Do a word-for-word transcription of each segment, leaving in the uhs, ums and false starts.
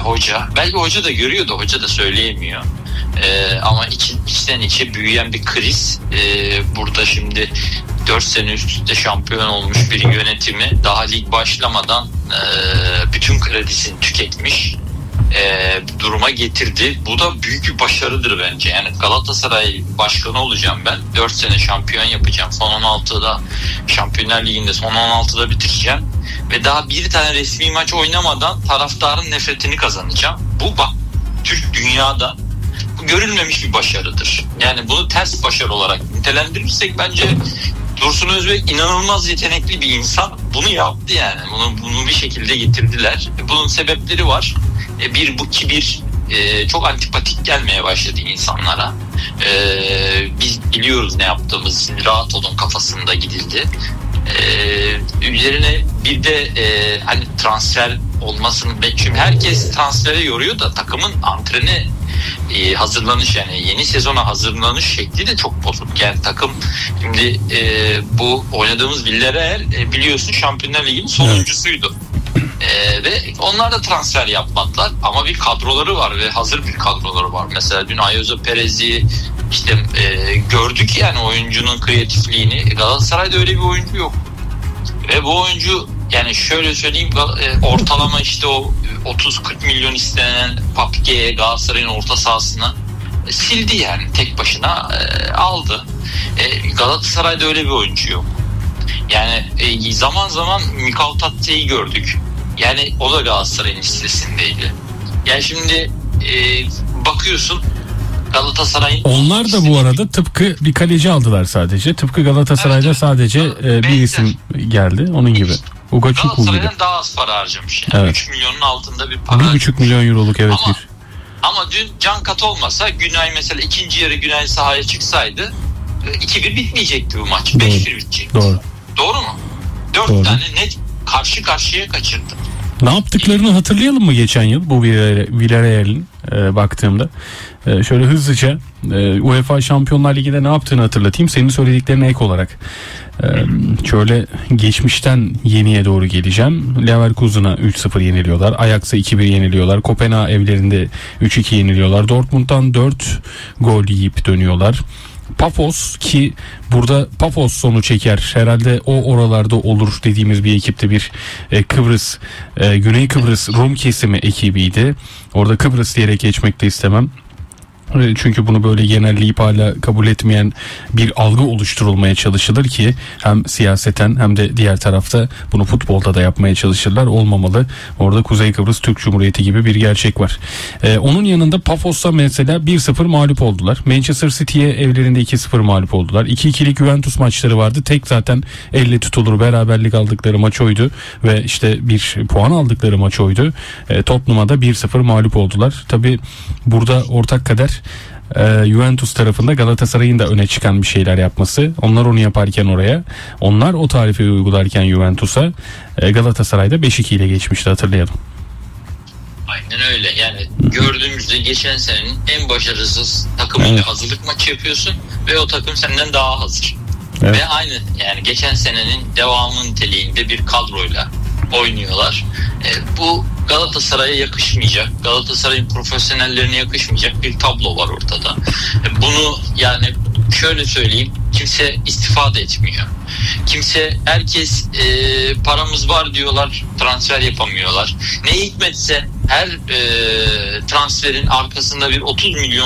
hoca. Belki hoca da görüyor da hoca da söyleyemiyor. E, ama içi, içten içe büyüyen bir kriz. E, burada şimdi dört sene üst üste şampiyon olmuş bir yönetimi daha lig başlamadan e, bütün kredisini tüketmiş e, duruma getirdi. Bu da büyük bir başarıdır bence. Yani Galatasaray başkanı olacağım ben. dört sene şampiyon yapacağım. Son on altıda Şampiyonlar Ligi'nde son on altıda bitireceğim. Ve daha bir tane resmi maç oynamadan taraftarın nefretini kazanacağım. Bu bak Türk dünyada bu görülmemiş bir başarıdır. Yani bunu ters başarı olarak nitelendirirsek bence Dursun Özbek inanılmaz yetenekli bir insan. Bunu yaptı yani. Bunu, bunu bir şekilde getirdiler. Bunun sebepleri var. Bir bu kibir e, çok antipatik gelmeye başladı insanlara. E, biz biliyoruz ne yaptığımız, rahat olun kafasında gidildi. E, üzerine bir de e, hani transfer olmasını çünkü herkes transfere yoruyor da takımın antrene e, hazırlanış yani yeni sezona hazırlanış şekli de çok bozuk. Yani takım şimdi e, bu oynadığımız Villarreal e, biliyorsun Şampiyonlar Ligi'nin sonuncusuydu. Ee, ve onlar da transfer yapmadılar ama bir kadroları var ve hazır bir kadroları var. Mesela dün Ayozo Perez'i işte e, gördük yani oyuncunun kreatifliğini. Galatasaray'da öyle bir oyuncu yok. Ve bu oyuncu yani şöyle söyleyeyim e, ortalama işte o otuz kırk milyon istenen Papike'ye Galatasaray'ın orta sahasına e, sildi yani tek başına e, aldı. E, Galatasaray'da öyle bir oyuncu yok. Yani e, zaman zaman Mikal Tatlı'yı gördük. Yani o da Galatasaray'ın listesindeydi. Yani şimdi e, bakıyorsun Galatasaray'ın... Onlar da bu arada tıpkı bir kaleci aldılar sadece. Tıpkı Galatasaray'da evet, sadece e, bir isim geldi. Onun gibi. Ugo Çukwu gibi. Galatasaray'dan daha az para harcamış. Yani evet. üç milyonun altında bir para. bir buçuk milyon euroluk evet ama, bir. Ama dün can kat olmasa Günay mesela ikinci yarı Günay sahaya çıksaydı iki bir bitmeyecekti bu maç. beş bir bitecekti. Doğru. Doğru mu? dört Doğru. tane net karşı karşıya kaçırdı. Ne yaptıklarını hatırlayalım mı geçen yıl bu Villarreal'in e, baktığımda? E, şöyle hızlıca e, UEFA Şampiyonlar Ligi'de ne yaptığını hatırlatayım. Senin söylediklerine ek olarak. E, şöyle geçmişten yeniye doğru geleceğim. Leverkusen'a üç sıfır yeniliyorlar. Ajax'a iki bir yeniliyorlar. Kopenhag evlerinde üç iki yeniliyorlar. Dortmund'dan dört gol yiyip dönüyorlar. Pafos ki burada Pafos sonu çeker herhalde o oralarda olur dediğimiz bir ekipte bir e, Kıbrıs e, Güney Kıbrıs Rum kesimi ekibiydi. Orada Kıbrıs diyerek geçmek de istemem. Çünkü bunu böyle genelleyip hala kabul etmeyen bir algı oluşturulmaya çalışılır ki hem siyaseten hem de diğer tarafta bunu futbolda da yapmaya çalışırlar. Olmamalı. Orada Kuzey Kıbrıs Türk Cumhuriyeti gibi bir gerçek var. Ee, onun yanında Pafos'ta mesela bir sıfır mağlup oldular. Manchester City'ye evlerinde iki sıfır mağlup oldular. iki ikilik Juventus maçları vardı. Tek zaten elle tutulur beraberlik aldıkları maç oydu ve işte bir puan aldıkları maç oydu. Ee, Tottenham'a da bir sıfır mağlup oldular. Tabii burada ortak kader Ee, Juventus tarafında Galatasaray'ın da öne çıkan bir şeyler yapması. Onlar onu yaparken oraya, onlar o tarifi uygularken Juventus'a e, Galatasaray'da beş iki ile geçmişti hatırlayalım. Aynen öyle. Yani gördüğümüzde geçen senenin en başarısız takımıyla evet. hazırlık maçı yapıyorsun ve o takım senden daha hazır. Evet. Ve aynı yani geçen senenin devamı niteliğinde bir kadroyla oynuyorlar. E, bu Galatasaray'a yakışmayacak, Galatasaray'ın profesyonellerine yakışmayacak bir tablo var ortada. E, bunu yani şöyle söyleyeyim, kimse istifade etmiyor. Kimse, herkes e, paramız var diyorlar, transfer yapamıyorlar. Ne hikmetse her e, transferin arkasında bir otuz milyon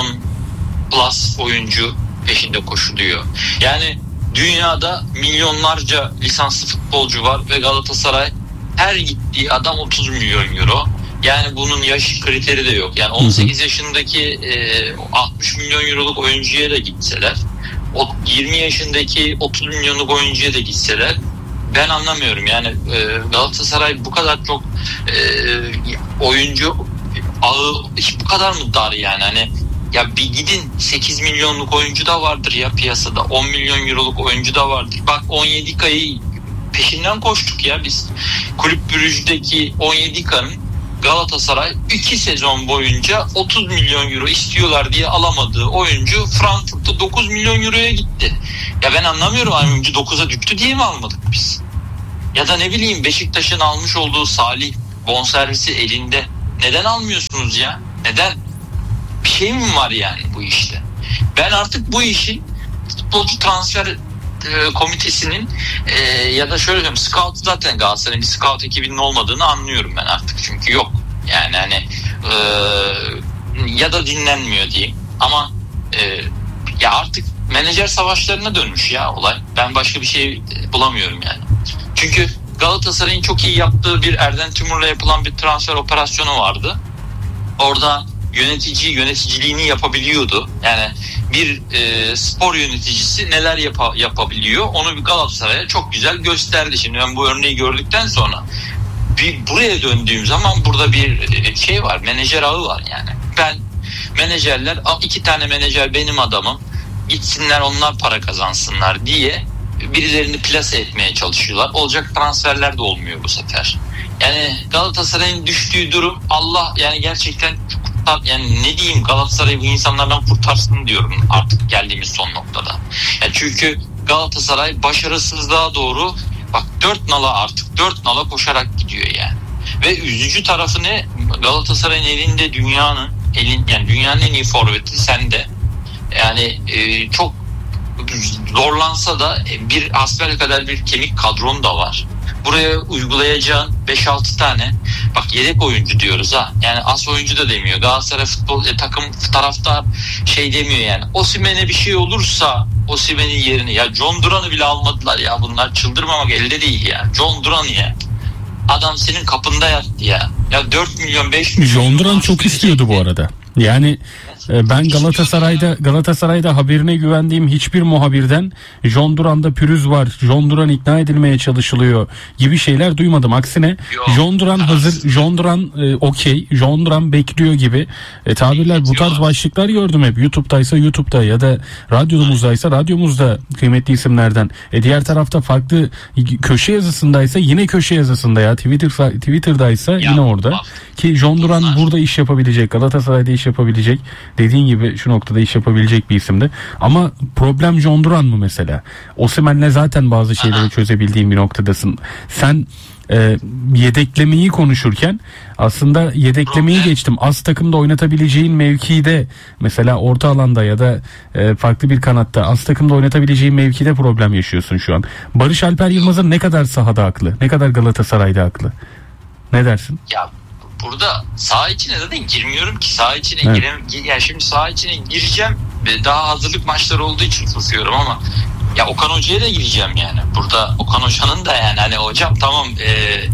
plus oyuncu peşinde koşuluyor. Yani dünyada milyonlarca lisanslı futbolcu var ve Galatasaray her gittiği adam otuz milyon euro. Yani bunun yaş kriteri de yok. Yani on sekiz yaşındaki e, altmış milyon euroluk oyuncuya da gitseler, o yirmi yaşındaki otuz milyonluk oyuncuya da gitseler ben anlamıyorum. Yani e, Galatasaray bu kadar çok e, oyuncu ağı bu kadar mı dar yani? Hani ya bir gidin, sekiz milyonluk oyuncu da vardır ya piyasada, on milyon euroluk oyuncu da vardır. Bak on yedi K'yı peşinden koştuk ya biz. Kulüp Brugge'deki on yedi K'nın Galatasaray iki sezon boyunca otuz milyon euro istiyorlar diye alamadığı oyuncu Frankfurt'ta dokuz milyon euroya gitti. Ya ben anlamıyorum, oyuncu dokuza düştü diye mi almadık biz? Ya da ne bileyim Beşiktaş'ın almış olduğu Salih bonservisi elinde. Neden almıyorsunuz ya? Neden? Bir şey mi var yani bu işte? Ben artık bu işin futbolcu transfer e, komitesinin e, ya da şöyle söyleyeyim, scout, zaten Galatasaray'ın bir scout ekibinin olmadığını anlıyorum ben artık. Çünkü yok. Yani hani e, ya da dinlenmiyor diyeyim. Ama e, ya artık menajer savaşlarına dönmüş ya olay. Ben başka bir şey bulamıyorum yani. Çünkü Galatasaray'ın çok iyi yaptığı bir Erden Timur'la yapılan bir transfer operasyonu vardı. Orada yönetici yöneticiliğini yapabiliyordu. Yani bir e, spor yöneticisi neler yap- yapabiliyor onu bir Galatasaray'a çok güzel gösterdi. Şimdi ben bu örneği gördükten sonra bir buraya döndüğüm zaman burada bir şey var, menajer ağı var yani. Ben menajerler, iki tane menajer benim adamım, gitsinler onlar para kazansınlar diye birilerini plase etmeye çalışıyorlar. Olacak transferler de olmuyor bu sefer. Yani Galatasaray'ın düştüğü durum, Allah yani gerçekten kurtar, yani ne diyeyim, Galatasaray'ı bu insanlardan kurtarsın diyorum artık geldiğimiz son noktada. Yani çünkü Galatasaray başarısızlığa doğru bak dört nala artık dört nala koşarak gidiyor yani. Ve üzücü tarafı ne? Galatasaray'ın elinde dünyanın elin yani dünyanın en iyi forveti sende. Yani e, çok zorlansa da bir asfer kadar bir kemik kadron da var. Buraya uygulayacağın beş altı tane bak yedek oyuncu diyoruz ha. Yani as oyuncu da demiyor. Galatasaray futbol e, takım taraftar şey demiyor yani. Osimhen'e bir şey olursa Osimhen'in yerini ya John Duran'ı bile almadılar ya, bunlar çıldırmamak elde değil ya. John Duran ya. Adam senin kapında yattı ya. Ya dört milyon beş milyon. John Duran çok istiyordu bu arada. Yani ben Galatasaray'da Galatasaray'da haberine güvendiğim hiçbir muhabirden John Duran'da pürüz var, John Duran ikna edilmeye çalışılıyor gibi şeyler duymadım. Aksine Yok. John Duran hazır, John Duran e, okey, John Duran bekliyor gibi e, tabirler, bu tarz başlıklar gördüm hep. YouTube'daysa YouTube'da ya da radyomuzdaysa radyomuzda kıymetli isimlerden. E, diğer tarafta farklı köşe yazısındaysa yine köşe yazısında ya Twitter Twitter'daysa ya, yine orada. Bak. Ki John Duran Bunlar. burada iş yapabilecek, Galatasaray'da iş yapabilecek, dediğin gibi şu noktada iş yapabilecek bir isimdi. Ama problem John Duran mı mesela? Osimhen'le zaten bazı şeyleri Aha. çözebildiğin bir noktadasın. Sen e, yedeklemeyi konuşurken aslında yedeklemeyi problem. geçtim. Az takımda oynatabileceğin mevkide, mesela orta alanda ya da e, farklı bir kanatta az takımda oynatabileceğin mevkide problem yaşıyorsun şu an. Barış Alper Yılmaz'ın ne kadar sahada haklı, ne kadar Galatasaray'da haklı? Ne dersin? Ya burada saha içine zaten girmiyorum ki, saha içine evet. girem yani şimdi saha içine gireceğim ve daha hazırlık maçları olduğu için susuyorum ama ya Okan Hoca'ya da gireceğim yani. Burada Okan Hoca'nın da yani hani hocam tamam e,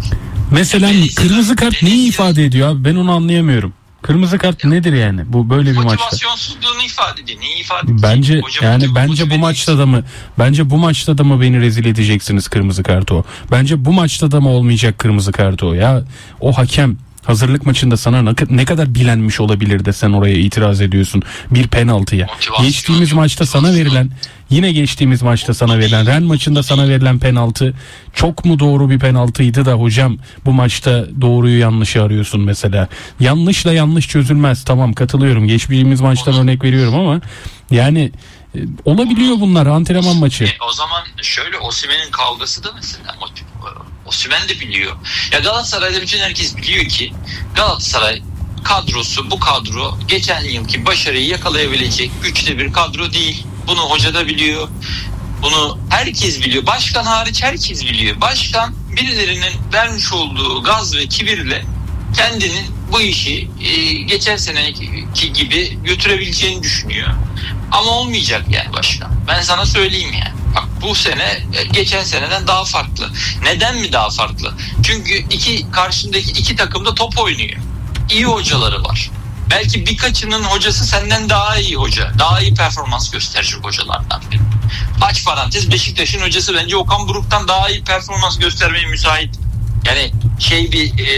mesela kırmızı kart neyi ifade ediyor abi? Ben onu anlayamıyorum. Kırmızı kart ya, nedir yani? Bu böyle bir maçta. Motivasyonsuzluğunu ifade ediyor. Neyi ifade ediyor? Bence Hocam yani bence bu maçta da mı bence bu maçta da mı beni rezil edeceksiniz kırmızı kartı o? Bence bu maçta da mı olmayacak kırmızı kartı o? Ya o hakem hazırlık maçında sana ne kadar bilenmiş olabilir de sen oraya itiraz ediyorsun bir penaltıya. Motivasyon, geçtiğimiz maçta motivasyon. sana verilen, yine geçtiğimiz maçta sana verilen, Ren maçında sana verilen penaltı çok mu doğru bir penaltıydı da hocam bu maçta doğruyu yanlışı arıyorsun mesela. Yanlışla yanlış çözülmez, tamam katılıyorum, geçtiğimiz maçtan örnek veriyorum ama yani e, olabiliyor bunlar, antrenman maçı. E, o zaman şöyle, Osimhen'in kavgası da mesela motiv. Osimhen de biliyor. Ya Galatasaray'da bütün herkes biliyor ki Galatasaray kadrosu, bu kadro geçen yılki başarıyı yakalayabilecek güçlü bir kadro değil. Bunu hoca da biliyor. Bunu herkes biliyor. Başkan hariç herkes biliyor. Başkan birilerinin vermiş olduğu gaz ve kibirle kendinin bu işi e, geçen seneki gibi götürebileceğini düşünüyor. Ama olmayacak yani başkan. Ben sana söyleyeyim yani. Bak bu sene geçen seneden daha farklı. Neden mi daha farklı? Çünkü iki karşındaki iki takım da top oynuyor. İyi hocaları var. Belki birkaçının hocası senden daha iyi hoca. Daha iyi performans gösterecek hocalardan biri. Aç parantez, Beşiktaş'ın hocası bence Okan Buruk'tan daha iyi performans göstermeye müsait. Yani şey bir e,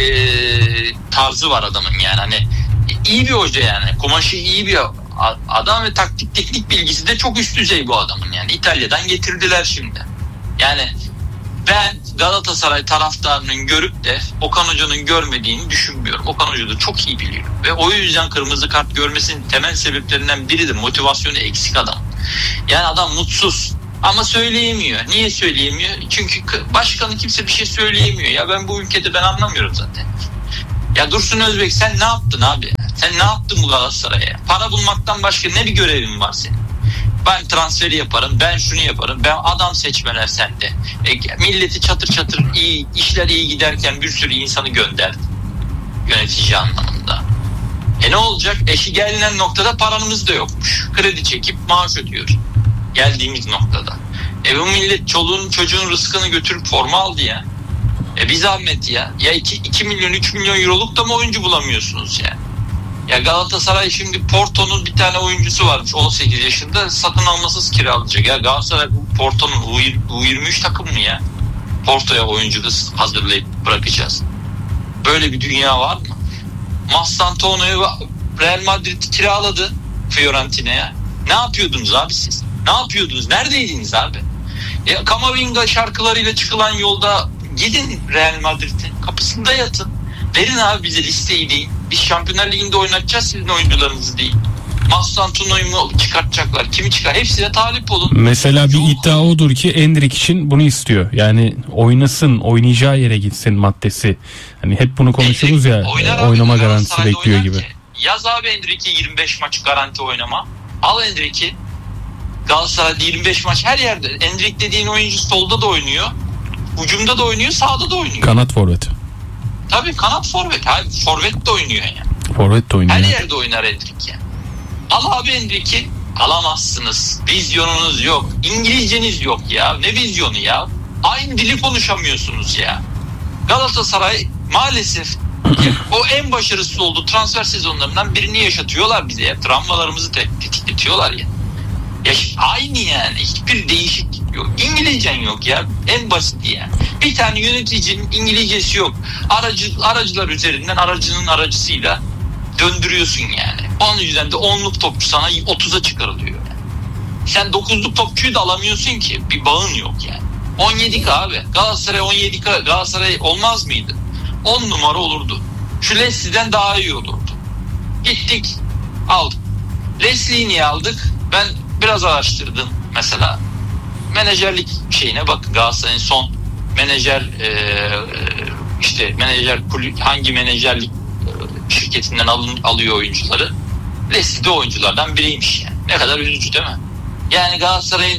tarzı var adamın yani. Hani iyi bir hoca yani. Kumaşı iyi bir adam ve taktik teknik bilgisi de çok üst düzey bu adamın yani. İtalya'dan getirdiler şimdi. Yani ben Galatasaray taraftarının görüp de Okan Hoca'nın görmediğini düşünmüyorum. Okan Hoca da çok iyi biliyor. Ve o yüzden kırmızı kart görmesinin temel sebeplerinden biri de motivasyonu eksik adam. Yani adam mutsuz ama söyleyemiyor. Niye söyleyemiyor? Çünkü başkanı kimse bir şey söyleyemiyor. Ya ben bu ülkede ben anlamıyorum zaten. Ya Dursun Özbek sen ne yaptın abi? Sen ne yaptın bu Galatasaray'a? Para bulmaktan başka ne bir görevin var senin? Ben transferi yaparım, ben şunu yaparım, ben adam seçmeler sende. E, milleti çatır çatır iyi, işler iyi giderken bir sürü insanı gönderdi. Yönetici anlamında. E ne olacak? Eşi gelinen noktada paranımız da yokmuş. Kredi çekip maaş ödüyor. Geldiğimiz noktada. E bu millet çoluğun çocuğun rızkını götürüp forma aldı ya. E bir zahmet ya. Ya iki milyon üç milyon euroluk da mı oyuncu bulamıyorsunuz ya? Ya Galatasaray şimdi Porto'nun bir tane oyuncusu varmış on sekiz yaşında, satın almasız kiralayacak. Ya Galatasaray Porto'nun U yirmi üç takım mı ya? Porto'ya oyuncu hazırlayıp bırakacağız. Böyle bir dünya var mı? Mastantuono'yu Real Madrid kiraladı Fiorentina'ya. Ne yapıyordunuz abi siz? Ne yapıyordunuz? Neredeydiniz abi? Ya Camavinga şarkılarıyla çıkılan yolda gidin Real Madrid'in kapısında yatın. Verin abi bize listeyi deyin. Biz Şampiyonlar Ligi'nde oynatacağız sizin oyuncularınızı değil. Mastantuono'yu mu çıkartacaklar? Kimi çıkar? Hepsine talip olun. Mesela bir Yok. iddia odur ki Endrick için bunu istiyor. Yani oynasın, oynayacağı yere gitsin maddesi. Hani hep bunu konuşuruz ya, oynama garantisi bekliyor gibi. Ki. Yaz abi Endrick'e yirmi beş maç garanti oynama. Al Endrick'i. Galatasaray'da yirmi beş maç her yerde. Endrick dediğin oyuncu solda da oynuyor. Hücumda da oynuyor, sağda da oynuyor. Kanat forvet. Tabii kanat forvet. Hayır, forvet de oynuyor yani. Forvet de oynuyor. Her yerde oynar Endrick yani. Al abi Endrick'i. Alamazsınız. Vizyonunuz yok. İngilizceniz yok ya. Ne vizyonu ya? Aynı dili konuşamıyorsunuz ya. Galatasaray maalesef o en başarısız olduğu transfer sezonlarından birini yaşatıyorlar bize ya. Travmalarımızı tetikletiyorlar ya. Ya aynı yani. Hiçbir değişiklik yok. İngilizcen yok ya. En basit yani. Bir tane yöneticinin İngilizcesi yok. Aracı, aracılar üzerinden aracının aracısıyla döndürüyorsun yani. Onun yüzden de onluk topçu sana otuza çıkarılıyor yani. Sen dokuzluk topçuyu da alamıyorsun ki. Bir bağın yok yani. on yedi K abi. Galatasaray on yedi K. Galatasaray olmaz mıydı? on numara olurdu. Şu Leslie'den daha iyi olurdu. Gittik aldık. Leslie'yi niye aldık? Ben biraz araştırdım mesela. Menajerlik şeyine bak, Galatasaray'ın son menajer e, işte menajer hangi menajerlik şirketinden alın, alıyor oyuncuları. Leslie de oyunculardan biriymiş yani. Ne kadar üzücü değil mi? Yani Galatasaray'ın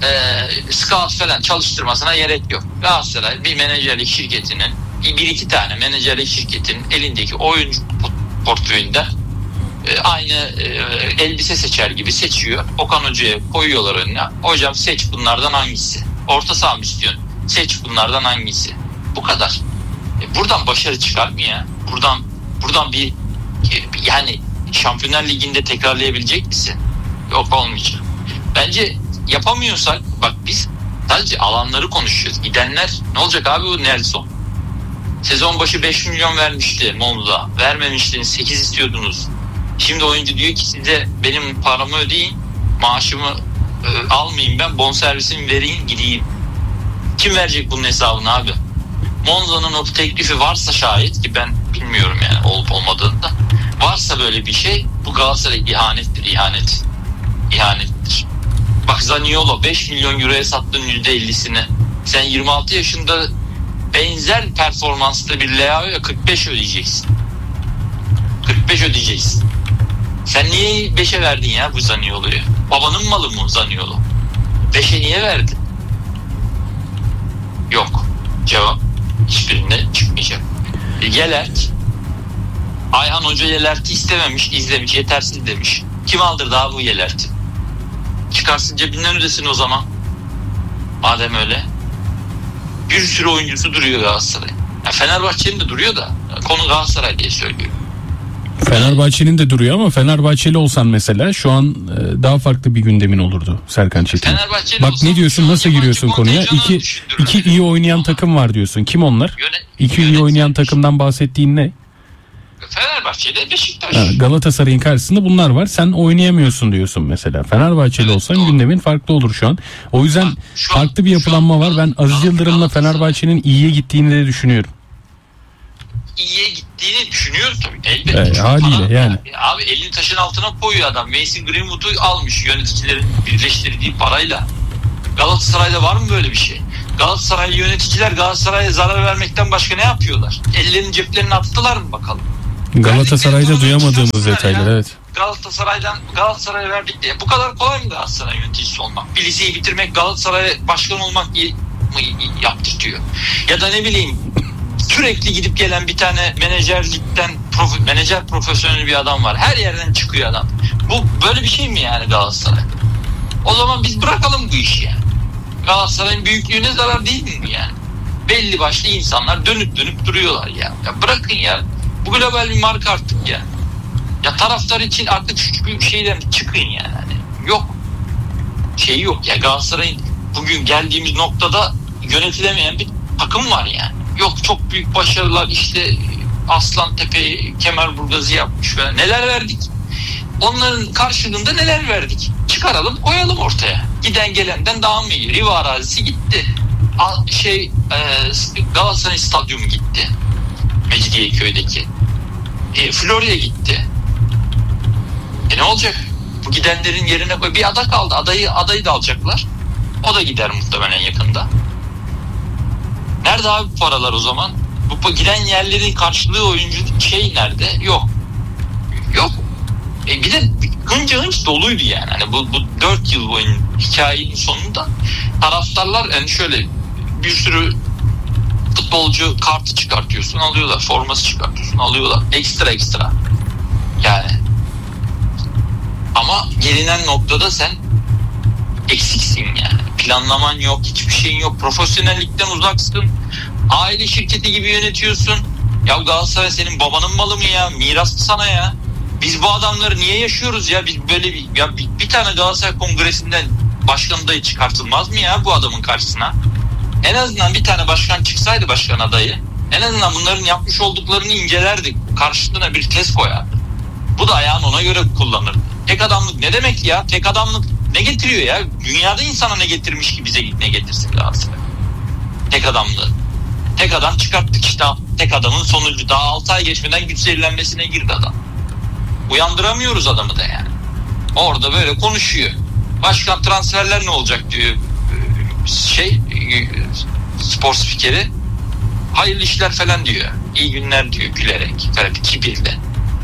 e, scout falan çalıştırmasına gerek yok. Galatasaray bir menajerlik şirketinin bir iki tane menajerlik şirketinin elindeki oyuncu portföyünden e, aynı e, elbise seçer gibi seçiyor. Okan Hoca'ya koyuyorlar önüne. Hocam seç bunlardan hangisi? Orta saha mı istiyorsun? Seç bunlardan hangisi? Bu kadar. E, buradan başarı çıkar mı ya? Buradan buradan bir yani Şampiyonlar Ligi'nde tekrarlayabilecek misin? Yok, olmayacak. Bence yapamıyorsak bak biz sadece alanları konuşuyoruz. Gidenler ne olacak abi, bu Nelson? Sezon başı beş milyon vermişti Monza. Vermemiştiniz, sekiz istiyordunuz. Şimdi oyuncu diyor ki size benim paramı ödeyin, maaşımı e, almayayım, ben bonservisimi vereyim gideyim. Kim verecek bunun hesabını abi? Monza'nın o teklifi varsa şayet, ki ben bilmiyorum yani olup olmadığını da, varsa böyle bir şey, bu Galatasaray ihanettir, ihanet. İhanettir. Bak Zaniolo beş milyon euroya sattığın yüzde ellisini. Sen yirmi altı yaşında benzer performanslı bir Leao'ya kırk beş ödeyeceksin. kırk beş ödeyeceksin. Sen niye beşe verdin ya bu Zaniolo'yu? Babanın malı mı Zaniolo? beşe niye verdin? Yok. Cevap hiçbirinde çıkmayacak. Yelert, Ayhan Hoca Yelert'i istememiş, izlemiş, yetersiz demiş. Kim aldırdı abi bu Yelert'i? Çıkarsın cebinden ödesin o zaman. Madem öyle. Bir sürü oyuncusu duruyor Galatasaray. Yani Fenerbahçe'nin de duruyor da konu Galatasaray diye söylüyor. Fenerbahçe'nin de duruyor ama Fenerbahçeli olsan mesela şu an daha farklı bir gündemin olurdu Serkan Çetin. Bak ne diyorsun, nasıl giriyorsun konuya? İki, iki iyi oynayan takım var diyorsun. Kim onlar? Yönet, İki iyi oynayan takımdan bahsettiğin ne? Fenerbahçe'de Beşiktaş. Ha, Galatasaray'ın karşısında bunlar var. Sen oynayamıyorsun diyorsun mesela. Fenerbahçeli evet, olsan doğru. Gündemin farklı olur şu an. O yüzden ha, şu farklı an, bir yapılanma var. Ben Aziz Yıldırım'la Fenerbahçe'nin iyiye gittiğini de düşünüyorum. İyiye gittiğini düşünüyorum tabii. Elbette. Evet, haliyle para, yani. Abi elini taşın altına koyuyor adam. Mason Greenwood'u almış yöneticilerin birleştirdiği parayla. Galatasaray'da var mı böyle bir şey? Galatasaraylı yöneticiler Galatasaray'a zarar vermekten başka ne yapıyorlar? Ellerini ceplerine attılar mı bakalım? Galatasaray'da duyamadığımız detaylar, ya. evet. Galatasaray'dan Galatasaray'a verdik diye. Bu kadar kolay mı Galatasaray yöneticisi olmak? Bir liseyi bitirmek Galatasaray'a başkan olmak mı yaptırtıyor? Ya da ne bileyim sürekli gidip gelen bir tane menajerlikten prof, menajer profesyonel bir adam var. Her yerden çıkıyor adam. Bu böyle bir şey mi yani Galatasaray? O zaman biz bırakalım bu işi yani. Galatasaray'ın büyüklüğüne zarar değil mi yani? Belli başlı insanlar dönüp dönüp duruyorlar ya. Ya bırakın ya. Bu global bir marka artık ya. Ya taraftar için artık şu şeyden çıkın yani. Hani yok. Şeyi yok ya. Galatasaray'ın bugün geldiğimiz noktada yönetilemeyen bir takım var yani. Yok çok büyük başarılar işte Aslantepe'yi Kemerburgaz'ı yapmış falan. Neler verdik? Onların karşılığında neler verdik? Çıkaralım koyalım ortaya. Giden gelenden daha mı iyi? Riva arazisi gitti. Şey e, Galatasaray Stadyumu gitti. Mecidiyeköy'deki. E, Florya gitti. E ne olacak? Bu gidenlerin yerine koy. Bir ada kaldı. Adayı adayı da alacaklar. O da gider muhtemelen yakında. Nerede abi bu paralar o zaman? Bu giden yerlerin karşılığı oyuncu şey nerede? Yok. Yok. E bir de hınca hınç doluydu yani. Hani bu, bu dört yıl boyunca hikayenin sonunda taraftarlar yani şöyle bir sürü futbolcu kartı çıkartıyorsun alıyorlar. Forması çıkartıyorsun alıyorlar. Ekstra ekstra. Yani. Ama gelinen noktada sen eksiksin yani. Planlaman yok, hiçbir şeyin yok. Profesyonellikten uzaksın. Aile şirketi gibi yönetiyorsun. Ya Galatasaray senin babanın malı mı ya? Miras mı sana ya? Biz bu adamları niye yaşıyoruz ya? Biz böyle bir, ya bir, bir tane Galatasaray kongresinden başkan adayı çıkartılmaz mı ya bu adamın karşısına? En azından bir tane başkan çıksaydı başkan adayı. En azından bunların yapmış olduklarını incelerdik. Karşılığına bir test koyardı. Bu da ayağını ona göre kullanır. Tek adamlık ne demek ya? Tek adamlık ne getiriyor ya? Dünyada insana ne getirmiş ki bize ne getirsin Galatasaray? Tek adamlığı. Tek adam çıkarttık işte. Tek adamın sonucu. Daha altı ay geçmeden güç zehirlenmesine girdi adam. Uyandıramıyoruz adamı da yani. Orada böyle konuşuyor. Başkan transferler ne olacak diyor. Şey spor spikeri. Hayırlı işler falan diyor. İyi günler diyor gülerek. Böyle bir kibirle.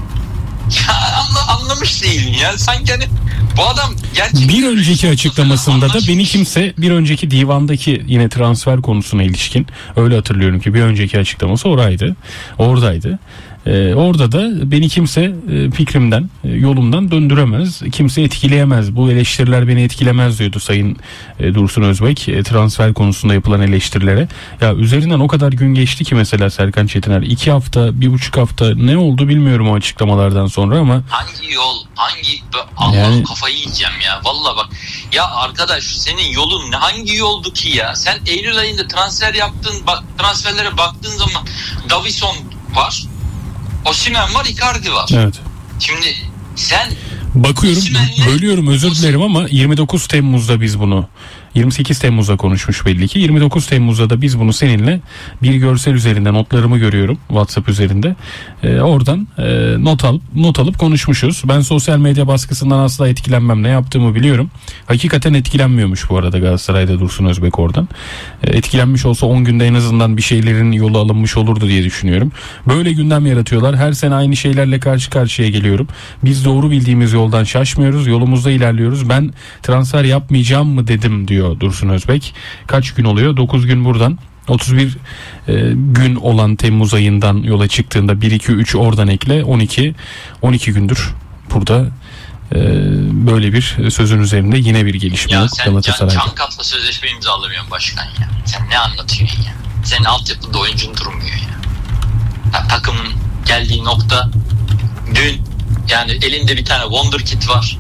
Ya anla, anlamış değilim ya. Sanki hani bu adam gerçekten... Bir önceki açıklamasında da beni kimse bir önceki divandaki yine transfer konusuna ilişkin öyle hatırlıyorum ki bir önceki açıklaması oraydı. Oradaydı. Ee, orada da beni kimse e, fikrimden, e, yolumdan döndüremez, kimse etkileyemez. Bu eleştiriler beni etkilemez diyordu Sayın e, Dursun Özbek e, transfer konusunda yapılan eleştirilere. Ya üzerinden o kadar gün geçti ki mesela Serkan Çetiner. iki hafta, bir buçuk hafta ne oldu bilmiyorum o açıklamalardan sonra ama. Hangi yol, hangi Allah yani... kafayı yiyeceğim ya. Vallahi bak ya arkadaş senin yolun hangi yoldu ki ya? Sen Eylül ayında transfer yaptın, bak transferlere baktığın zaman Davison var. Osimhen var, Icardi var. Evet. Şimdi sen bakıyorum, bölüyorum özür dilerim ama yirmi dokuz Temmuz'da biz bunu yirmi sekiz Temmuz'da konuşmuş belli ki. yirmi dokuz Temmuz'da da biz bunu seninle bir görsel üzerinde notlarımı görüyorum WhatsApp üzerinde. Ee, oradan e, not alıp not alıp konuşmuşuz. Ben sosyal medya baskısından asla etkilenmem. Ne yaptığımı biliyorum. Hakikaten etkilenmiyormuş bu arada Galatasaray'da Dursun Özbek oradan. E, etkilenmiş olsa on günde en azından bir şeylerin yolu alınmış olurdu diye düşünüyorum. Böyle gündem yaratıyorlar. Her sene aynı şeylerle karşı karşıya geliyorum. Biz doğru bildiğimiz yoldan şaşmıyoruz. Yolumuzda ilerliyoruz. Ben transfer yapmayacağım mı dedim diyor Dursun Özbek. Kaç gün oluyor? dokuz gün buradan. otuz bir e, gün olan Temmuz ayından yola çıktığında bir iki üç oradan ekle on iki on iki gündür burada e, böyle bir sözün üzerinde yine bir gelişme ya yok Galatasaray'da. Can, can Kat'la sözleşme imzalamıyorsun başkan ya. Sen ne anlatıyorsun ya? Senin altyapında oyuncun durmuyor ya. ya. Takımın geldiği nokta dün yani elinde bir tane Wonderkid var.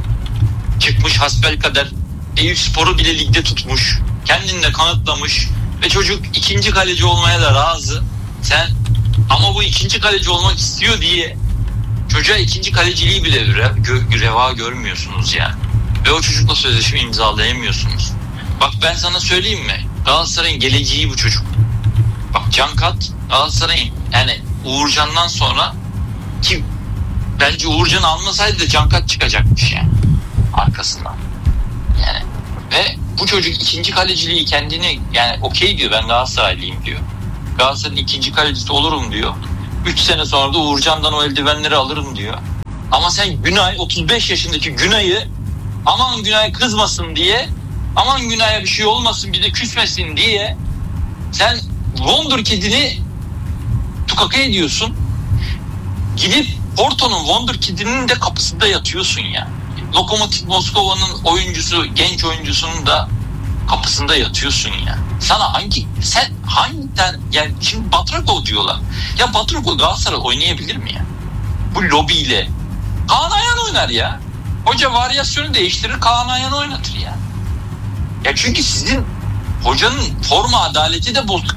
Çıkmış hasbelkader Eyüpspor'u bile ligde tutmuş. Kendini de kanıtlamış. Ve çocuk ikinci kaleci olmaya da razı. Sen ama bu ikinci kaleci olmak istiyor diye çocuğa ikinci kaleciliği bile re- reva görmüyorsunuz yani. Ve o çocukla sözleşme imzalayamıyorsunuz. Bak ben sana söyleyeyim mi? Galatasaray'ın geleceği bu çocuk. Bak Can Kat Galatasaray'ın yani Uğurcan'dan sonra ki bence Uğurcan almasaydı da Can Kat çıkacakmış yani arkasından. Yani ve Bu çocuk ikinci kaleciliği kendini yani okey diyor, ben Galatasaraylıyım diyor. Galatasaray'ın ikinci kalecisi olurum diyor. üç sene sonra da Uğurcan'dan o eldivenleri alırım diyor. Ama sen Günay, otuz beş yaşındaki Günay'ı aman Günay kızmasın diye, aman Günay'a bir şey olmasın bir de küsmesin diye sen Wonderkid'ini tukaka ediyorsun. Gidip Porto'nun Wonderkid'inin de kapısında yatıyorsun ya. Lokomotiv Moskova'nın oyuncusu, genç oyuncusunun da kapısında yatıyorsun ya. Sana hangi, sen hangiden, yani şimdi Batrakov diyorlar. Ya Batrakov Galatasaray oynayabilir mi ya? Bu lobiyle. Kaan Ayhan oynar ya. Hoca varyasyonu değiştirir, Kaan Ayhan oynatır ya. Ya çünkü sizin hocanın forma adaleti de bozuk.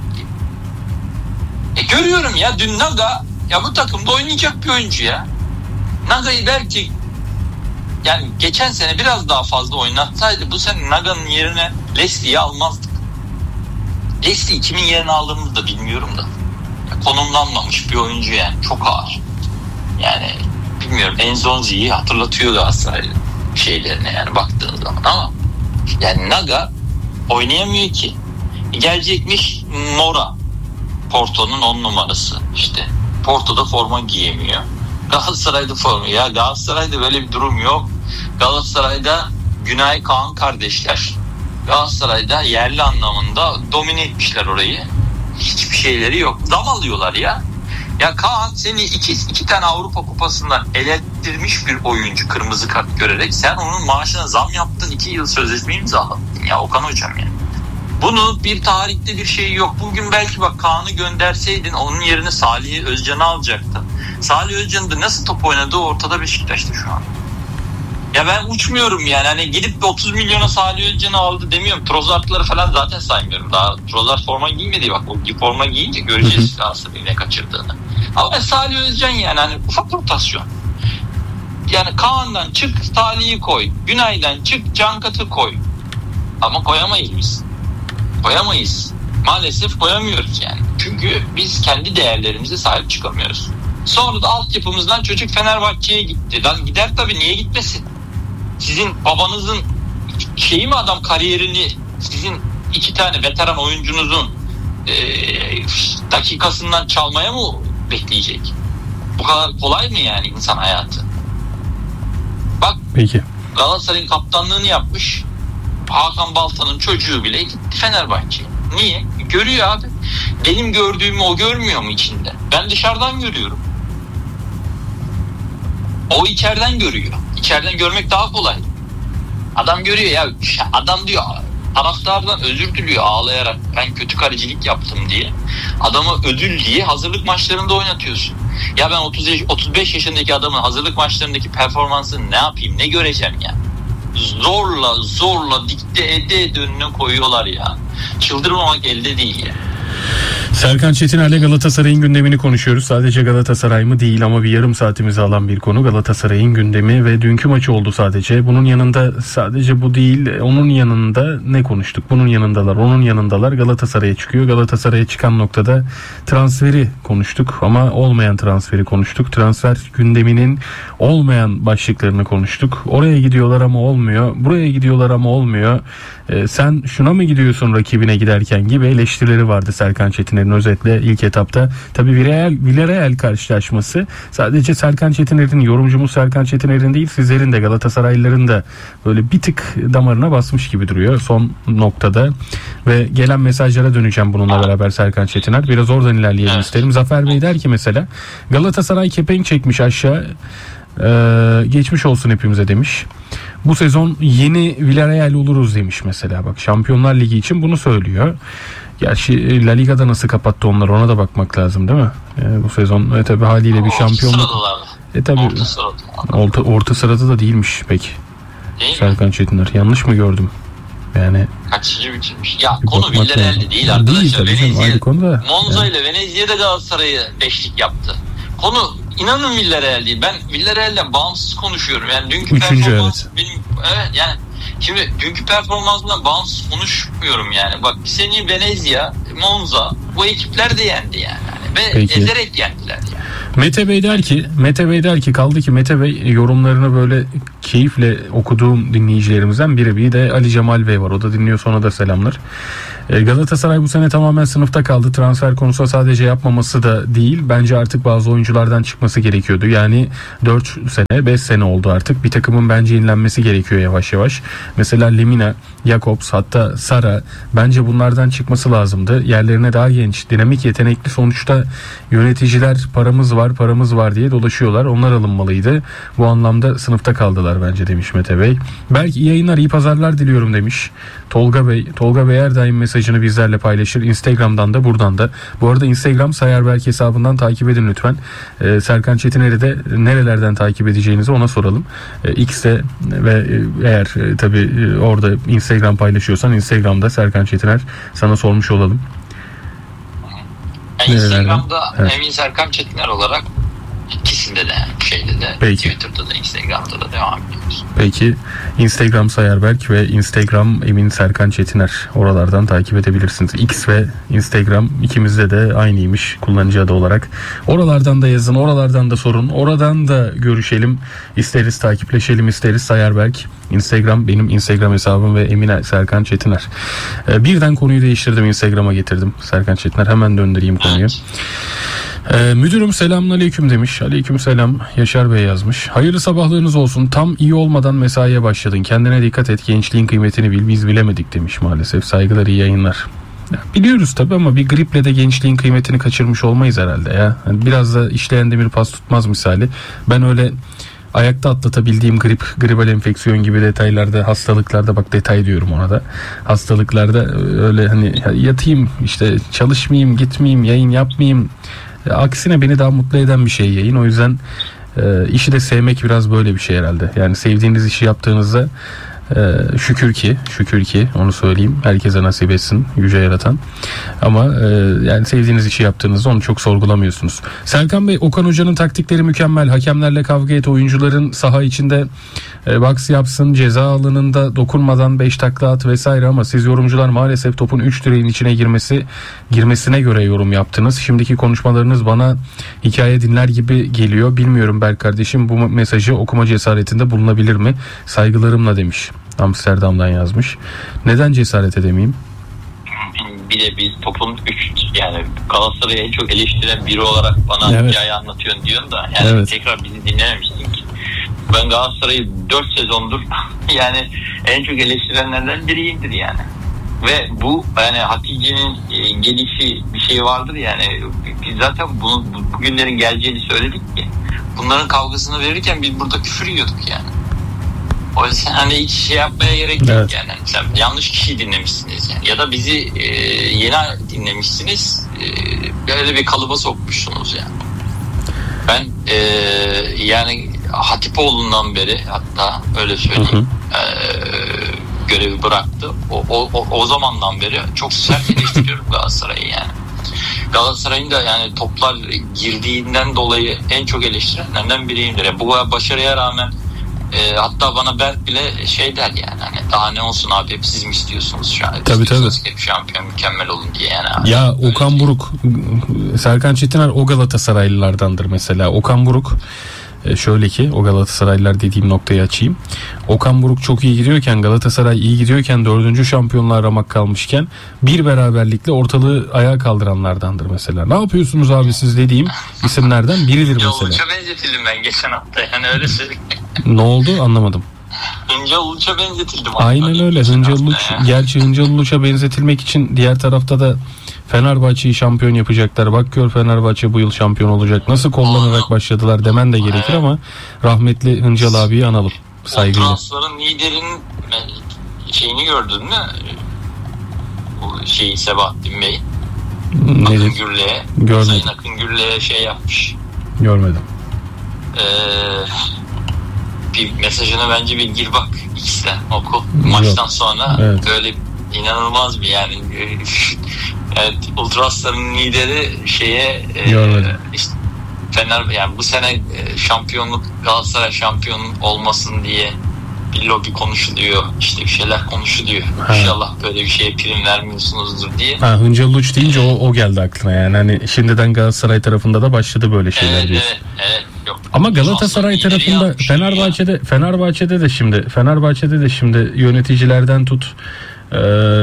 E görüyorum ya, dün Naga ya bu takımda oynayacak bir oyuncu ya. Naga'yı belki yani geçen sene biraz daha fazla oynatsaydı bu sene Naga'nın yerine Leslie'yi almazdık. Leslie kimin yerine aldığımızı da bilmiyorum da. Ya konumlanmamış bir oyuncu yani, çok ağır. Yani bilmiyorum, Enzonzi'yi hatırlatıyor Galatasaray'ın şeylerine yani baktığın zaman ama yani Naga oynayamıyor ki. Gelecekmiş Mora, Porto'nun on numarası işte. Porto'da forma giyemiyor. Galatasaray'da forma. Ya Galatasaray'da böyle bir durum yok. Galatasaray'da Günay Kaan kardeşler. Galatasaray'da yerli anlamında domine etmişler orayı. Hiçbir şeyleri yok. Zam alıyorlar ya. Ya Kaan seni iki, iki tane Avrupa Kupası'ndan elettirmiş bir oyuncu kırmızı kart görerek sen onun maaşına zam yaptın, iki yıl sözleşme imzaladın ya Okan hocam ya. Bunun bir tarihte bir şeyi yok. Bugün belki bak Kaan'ı gönderseydin onun yerine Salih Özcan'ı alacaktın. Salih Özcan'ın da nasıl top oynadığı ortada Beşiktaş'ta şu an. Ya ben uçmuyorum yani. Hani gidip de otuz milyona Salih Özcan'ı aldı demiyorum. Trossard'ları falan zaten saymıyorum. Daha Trossard forma giymedi. Bak o forma giyince göreceğiz aslında ne kaçırdığını. Ama ben Salih Özcan yani hani ufak rotasyon. Yani Kaan'dan çık Salih'i koy. Günay'dan çık Cankat'ı koy. Ama koyamayız biz. Koyamayız. Maalesef koyamıyoruz yani. Çünkü biz kendi değerlerimize sahip çıkamıyoruz. Sonra da altyapımızdan çocuk Fenerbahçe'ye gitti. Lan gider tabii, niye gitmesin? Sizin babanızın şeyi mi adam kariyerini sizin iki tane veteran oyuncunuzun e, dakikasından çalmaya mı bekleyecek? Bu kadar kolay mı yani insan hayatı? Bak peki. Galatasaray'ın kaptanlığını yapmış Hakan Balta'nın çocuğu bile gitti Fenerbahçe'ye. Niye? Görüyor abi. Benim gördüğümü o görmüyor mu içinde? Ben dışarıdan görüyorum. O içeriden görüyor. İçeriden görmek daha kolay. Adam görüyor ya. Adam diyor taraftardan özür diliyor ağlayarak. Ben kötü kalecilik yaptım diye. Adamı ödül diye hazırlık maçlarında oynatıyorsun. Ya ben otuz otuz beş yaşındaki adamın hazırlık maçlarındaki performansını ne yapayım, ne göreceğim ya? Zorla zorla dikte ede ede önüne koyuyorlar ya. Çıldırmamak elde değil ya. Serkan Çetiner'le Galatasaray'ın gündemini konuşuyoruz. Sadece Galatasaray mı değil ama bir yarım saatimizi alan bir konu Galatasaray'ın gündemi ve dünkü maçı oldu sadece. Bunun yanında sadece bu değil, onun yanında ne konuştuk? Bunun yanındalar, onun yanındalar. Galatasaray'a çıkıyor. Galatasaray'a çıkan noktada transferi konuştuk ama olmayan transferi konuştuk. Transfer gündeminin olmayan başlıklarını konuştuk. Oraya gidiyorlar ama olmuyor. Buraya gidiyorlar ama olmuyor. Ee, sen şuna mı gidiyorsun rakibine giderken gibi eleştirileri vardı Serkan Çetiner'in özetle ilk etapta. Tabii Villarreal, Villarreal karşılaşması sadece Serkan Çetiner'in, yorumcumuz Serkan Çetiner'in değil, sizlerin de Galatasaraylıların da böyle bir tık damarına basmış gibi duruyor son noktada. Ve gelen mesajlara döneceğim bununla beraber Serkan Çetiner. Biraz oradan ilerleyelim evet. isterim. Zafer Bey der ki mesela Galatasaray kepenk çekmiş aşağı. Ee, geçmiş olsun hepimize demiş. Bu sezon yeni Villarreal oluruz demiş mesela. Bak Şampiyonlar Ligi için bunu söylüyor. Gerçi La Liga'da nasıl kapattı onlar, ona da bakmak lazım değil mi? Ee, bu sezon e, tabii haliyle bir şampiyonluk. E tabii orta sırada. Orta, orta sırada da değilmiş peki. Değil Serkan mi? Çetiner yanlış mı gördüm? Yani kaçıncı bitirmiş? Ya konu Villarreal'de değil arkadaşlar. Değil, Venezia, Monza yani. ile Venezia'da Galatasaray'ı beşlik yaptı. Konu İnanın Villarreal değil. Ben Villarreal'den bağımsız konuşuyorum. Yani dünkü Üçüncü, performans evet. benim evet yani şimdi dünkü performansından bağımsız konuşmuyorum yani. Bak bir sene Venezia, Monza bu ekipler de yendi yani. Ve Peki. ezerek yendiler yani. Mete Bey der ki, Mete Bey der ki kaldı ki Mete Bey yorumlarını böyle keyifle okuduğum dinleyicilerimizden biri. Bir de Ali Cemal Bey var. O da dinliyor, sonra da selamlar. Galatasaray bu sene tamamen sınıfta kaldı. Transfer konusu sadece yapmaması da değil. Bence artık bazı oyunculardan çıkması gerekiyordu. Yani dört sene, beş sene oldu artık. Bir takımın bence yenilenmesi gerekiyor yavaş yavaş. Mesela Lemina, Jakobs, hatta Sara, bence bunlardan çıkması lazımdı. Yerlerine daha genç, dinamik, yetenekli, sonuçta yöneticiler paramız var, paramız var diye dolaşıyorlar. Onlar alınmalıydı. Bu anlamda sınıfta kaldılar bence demiş Mete Bey. Belki iyi yayınlar, iyi pazarlar diliyorum demiş Tolga Bey. Tolga Bey her daim mesajını bizlerle paylaşır. Instagram'dan da, buradan da. Bu arada Instagram Sayarberk hesabından takip edin lütfen. Ee, Serkan Çetiner'i de nerelerden takip edeceğinizi ona soralım. Ee, X'te ve eğer e, tabii e, orada Instagram paylaşıyorsan Instagram'da Serkan Çetiner sana sormuş olalım. Yani Instagram'da evet. Emin Serkan Çetiner olarak ikisinde de, şeyde de, peki. Twitter'da da, Instagram'da da devam ediyoruz. Peki, Instagram Sayarberk ve Instagram Emin Serkan Çetiner, oralardan takip edebilirsiniz. X ve Instagram ikimizde de aynıymış kullanıcı adı olarak. Oralardan da yazın, oralardan da sorun, oradan da görüşelim, isteriz takipleşelim, isteriz. Sayarberk Instagram benim Instagram hesabım ve Emin Serkan Çetiner. Ee, birden konuyu değiştirdim, Instagram'a getirdim Serkan Çetiner. Hemen döndüreyim konuyu. Evet. Ee, müdürüm selamünaleyküm demiş. Aleykümselam. Yaşar Bey yazmış. Hayırlı sabahlarınız olsun. Tam iyi olmadan mesaiye başladın. Kendine dikkat et. Gençliğin kıymetini bil. Biz bilemedik demiş maalesef. Saygılar, iyi yayınlar. Ya, biliyoruz tabii ama bir griple de gençliğin kıymetini kaçırmış olmayız herhalde ya. Yani biraz da işleyen demir pas tutmaz misali. Ben öyle ayakta atlatabildiğim grip, gribal enfeksiyon gibi detaylarda, hastalıklarda, bak detay diyorum ona da. Hastalıklarda öyle hani yatayım işte, çalışmayayım, gitmeyeyim, yayın yapmayayım. Aksine beni daha mutlu eden bir şey yayın. O yüzden e, işi de sevmek biraz böyle bir şey herhalde. Yani sevdiğiniz işi yaptığınızda e, şükür ki, şükür ki onu söyleyeyim. Herkese nasip etsin Yüce Yaratan. Ama e, yani sevdiğiniz işi yaptığınızda onu çok sorgulamıyorsunuz. Serkan Bey, Okan Hoca'nın taktikleri mükemmel. Hakemlerle kavga et, oyuncuların saha içinde e, box yapsın, ceza alanında dokunmadan beş takla at vesaire, ama siz yorumcular maalesef topun üç direğin içine girmesi girmesine göre yorum yaptınız. Şimdiki konuşmalarınız bana hikaye dinler gibi geliyor. Bilmiyorum Berk kardeşim, bu mesajı okuma cesaretinde bulunabilir mi? Saygılarımla demiş. Amsterdam'dan yazmış. Neden cesaret edemeyeyim? Bir de biz topun üç, yani Galatasaray'ı en çok eleştiren biri olarak bana evet. hikaye anlatıyorsun diyorsun da yani evet. tekrar bizi dinlememişsin ki. Ben Galatasaray'ı dört sezondur yani en çok eleştirenlerden biriyimdir yani. Ve bu yani Hatice'nin e, gelişi bir şey vardır yani. Biz zaten bunu, bu, bugünlerin geleceğini söyledik ki. Bunların kavgasını verirken biz burada küfür yiyorduk yani. O yüzden hani hiç şey yapmaya gerek yok evet. yani. Sen yanlış kişiyi dinlemişsiniz yani. Ya da bizi e, yeni dinlemişsiniz. E, böyle bir kalıba sokmuşsunuz yani. Ben e, yani Hatipoğlu'ndan beri, hatta öyle söyleyeyim, hı hı. E, görevi bıraktı. O, o, o, o zamandan beri çok sert eleştiriyorum Galatasaray'ı yani. Galatasaray'ın da yani toplar girdiğinden dolayı en çok eleştirenlerden biriyimdir. Yani bu başarıya rağmen E, hatta bana Berk bile şey der yani, hani daha ne olsun abi, hep siz mi istiyorsunuz şu an? Tabii tabii. Hep şampiyon mükemmel olun diye yani. Abi. Ya Okan Buruk, Serkan Çetiner o Galatasaraylılardandır mesela. Okan Buruk şöyle ki, o Galatasaraylılar dediğim noktayı açayım. Okan Buruk çok iyi gidiyorken, Galatasaray iyi gidiyorken, dördüncü şampiyonluğa ramak kalmışken bir beraberlikle ortalığı ayağa kaldıranlardandır mesela. Ne yapıyorsunuz abi siz dediğim isimlerden biridir mesela. Uluç'a benzetildim ben geçen hafta, yani öyle söyleyeyim. Ne oldu anlamadım. Hıncal Uluç'a benzetildim. Aynen öyle. Hıncal Uluç, gerçi Hıncal Uluç'a benzetilmek için diğer tarafta da Fenerbahçe'yi şampiyon yapacaklar. Bak gör, Fenerbahçe bu yıl şampiyon olacak. Nasıl kollanarak başladılar demen de gerekir ama rahmetli Hıncal abiyi analım saygıyla. O transferin liderinin şeyini gördün mü? Bu şeyi Sebahattin Bey. Akın Gürle'ye. Görmedim. Sayın Akın Gürle'ye şey yapmış. Görmedim. Eee bir mesajına bence bir gir bak, X'ten oku. Maçtan Yok. sonra evet. böyle inanılmaz bir yani, yani Ultrasların lideri şeye e, işte Fener, yani bu sene şampiyonluk, Galatasaray şampiyon olmasın diye bir lobi konuşuluyor, işte bir şeyler konuşuluyor. Ha. İnşallah böyle bir şeye prim vermiyorsunuzdur diye. Ha, Hıncal Uluç deyince o, o geldi aklına yani, hani şimdiden Galatasaray tarafında da başladı böyle şeyler evet, diyorsun. Evet, evet. Yok. Ama Galatasaray tarafında Fenerbahçe'de ya. Fenerbahçe'de de şimdi Fenerbahçe'de de şimdi yöneticilerden tut e,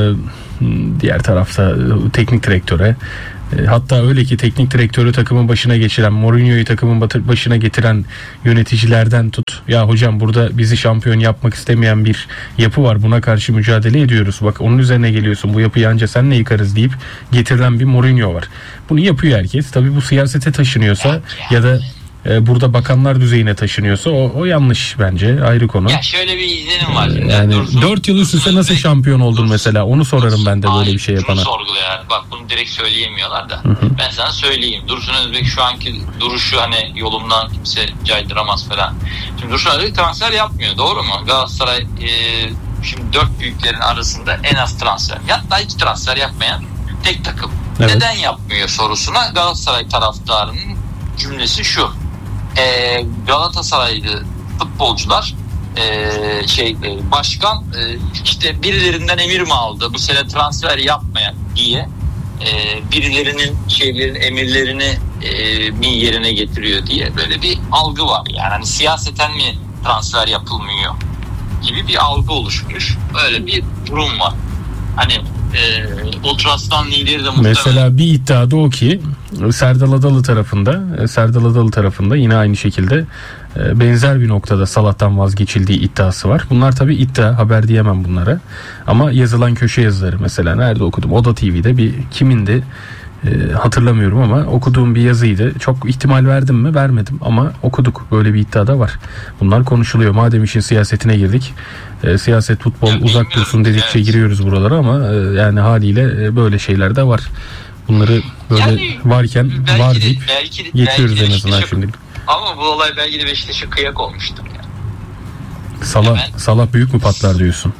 diğer tarafta teknik direktöre, hatta öyle ki teknik direktörü takımın başına geçiren, Mourinho'yu takımın başına getiren yöneticilerden tut. Ya hocam burada bizi şampiyon yapmak istemeyen bir yapı var. Buna karşı mücadele ediyoruz. Bak onun üzerine geliyorsun. Bu yapıyı anca senle yıkarız deyip getirilen bir Mourinho var. Bunu yapıyor herkes. Tabii bu siyasete taşınıyorsa ya da e, burada bakanlar düzeyine taşınıyorsa o, o yanlış bence. Ayrı konu. Ya şöyle bir izlenim var. Yani Dursun, dört yıl üst üste nasıl şampiyon oldun Dursun, mesela? Onu sorarım Dursun, ben de böyle bir şey yapana. Bunu sorgula yani. Bak bunu direkt söyleyemiyorlar da. Hı hı. Ben sana söyleyeyim. Dursun Özbek şu anki duruşu hani yolumdan kimse caydıramaz falan. Şimdi Dursun Özbek transfer yapmıyor. Doğru mu? Galatasaray e, şimdi dört büyüklerin arasında en az transfer. Hatta hiç transfer yapmayan tek takım. Evet. Neden yapmıyor sorusuna Galatasaray taraftarının cümlesi şu. E, Galatasaraylı futbolcular e, şey e, başkan e, işte birilerinden emir mi aldı bu sene transfer yapmayan diye e, birilerinin şeylerin emirlerini e, mi yerine getiriyor diye böyle bir algı var. Yani hani siyaseten mi transfer yapılmıyor gibi bir algı oluşmuş. Böyle bir durum var. Hani e, Ultras'tan lideri de muhtemelen. Mesela bir iddiada o ki Serdal Adalı tarafında Serdal Adalı tarafında yine aynı şekilde benzer bir noktada Salat'tan vazgeçildiği iddiası var. Bunlar tabii iddia, haber diyemem bunlara. Ama yazılan köşe yazıları mesela nerede okudum? Oda T V'de bir kimindi? E, hatırlamıyorum ama okuduğum bir yazıydı. Çok ihtimal verdim mi? Vermedim ama okuduk. Böyle bir iddia da var. Bunlar konuşuluyor. Madem işin siyasetine girdik. E, siyaset, futbol ya, uzak dursun dedikçe evet. Giriyoruz buralara ama e, yani haliyle e, böyle şeyler de var. Bunları böyle yani, varken var deyip de, belki, geçiyoruz belki en azından Beşiktaş'a, şimdi. Ama bu olay belki de Beşiktaş'a kıyak olmuştur yani. Salah, ben, Salah büyük mü patlar diyorsun?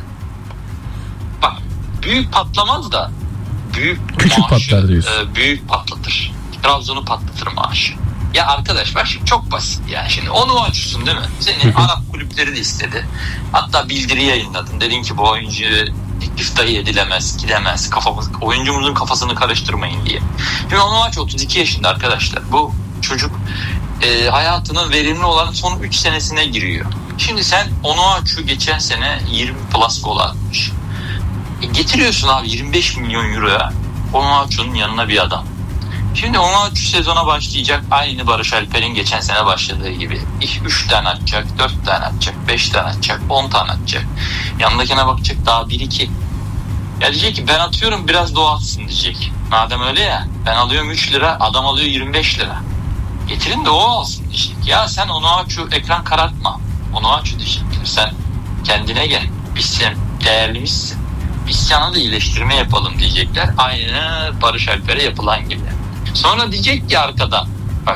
Bak büyük patlamaz da büyük küçük maaşı, patlar diyorsun. E, büyük patlatır. Trabzon'u patlatır maaşı. Ya arkadaş bak şimdi çok basit yani. Şimdi onu açıyorsun değil mi? Seni Arap kulüpleri de istedi. Hatta bildiri yayınladın. Dedin ki bu oyuncu teklif dahi edilemez, gidemez. Kafamız, oyuncumuzun kafasını karıştırmayın diye. Şimdi onu aç otuz iki yaşında arkadaşlar. Bu çocuk e, hayatının verimli olan son üç senesine giriyor. Şimdi sen onu aç geçen sene yirmi plus gol atmış. E, getiriyorsun abi yirmi beş milyon euroya Onuachu'nun yanına bir adam. Şimdi Onuachu sezona başlayacak aynı Barış Alper'in geçen sene başladığı gibi. üç tane atacak, dört tane atacak, beş tane atacak, on tane atacak. Yanındakine bakacak daha bir iki. Ya diyecek ki ben atıyorum biraz doğal atsın diyecek. Madem öyle ya ben alıyorum üç lira adam alıyor yirmi beş lira. Getirin de o alsın diyecek. Ya sen Onuachu ekran karartma. Onuachu diyecek. Sen kendine gel. Biz sen değerlimizsin. Biz sana da iyileştirme yapalım diyecekler. Aynı Barış Alper'e yapılan gibi. Sonra diyecek ki arkadan bak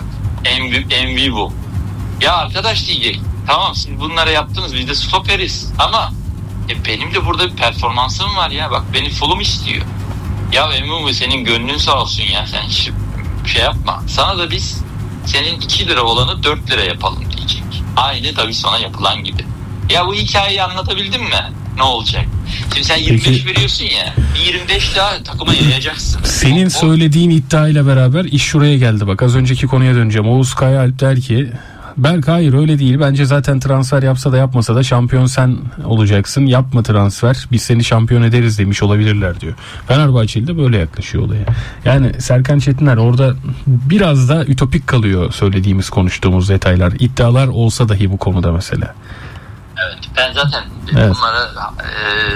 M V bu. Ya arkadaş diyecek tamam siz bunlara yaptınız biz de stoperiz ama e, benim de burada bir performansım var ya bak beni fullum istiyor. Ya M V bu senin gönlün sağ olsun ya sen hiç şey yapma. Sana da biz senin iki lira olanı dört lira yapalım diyecek. Aynı tabii sana yapılan gibi. Ya bu hikayeyi anlatabildim mi? Ne olacak? Şimdi sen yirmi beş Peki, veriyorsun ya yirmi beş daha takıma yayacaksın. Senin o, söylediğin iddiayla beraber iş şuraya geldi bak az önceki konuya döneceğim. Oğuz Kayaalp der ki belki hayır öyle değil bence zaten transfer yapsa da yapmasa da şampiyon sen olacaksın yapma transfer biz seni şampiyon ederiz demiş olabilirler diyor. Fenerbahçeli de böyle yaklaşıyor olaya. Yani Serkan Çetiner orada biraz da ütopik kalıyor söylediğimiz konuştuğumuz detaylar iddialar olsa dahi bu konuda mesela. Evet ben zaten evet. bunlara e,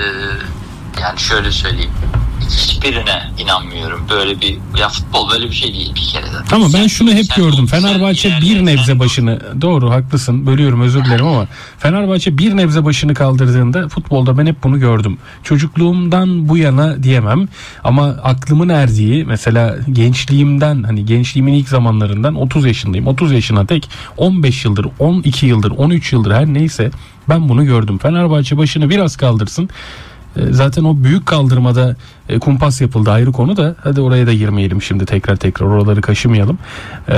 yani şöyle söyleyeyim hiçbirine inanmıyorum böyle bir ya futbol böyle bir şey değil bir kere zaten. Ama ben şunu hep gördüm Fenerbahçe bir nebze başını doğru haklısın bölüyorum özür dilerim ama Fenerbahçe bir nebze başını kaldırdığında futbolda ben hep bunu gördüm. Çocukluğumdan bu yana diyemem ama aklımın erdiği mesela gençliğimden hani gençliğimin ilk zamanlarından otuz yaşındayım otuz yaşına tek on beş yıldır on iki yıldır on üç yıldır her neyse ben bunu gördüm. Fenerbahçe başını biraz kaldırsın E, zaten o büyük kaldırmada e, kumpas yapıldı, ayrı konu da. Hadi oraya da girmeyelim şimdi, tekrar tekrar oraları kaşımayalım. E,